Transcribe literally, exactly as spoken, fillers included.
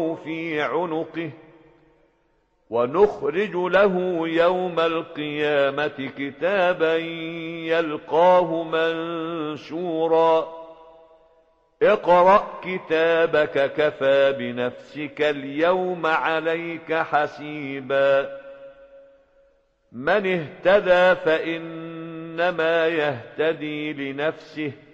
في عنقه ونخرج له يوم القيامة كتابا يلقاه منشورا اقرأ كتابك كفى بنفسك اليوم عليك حسيبا من اهتدى فإنما يهتدي لنفسه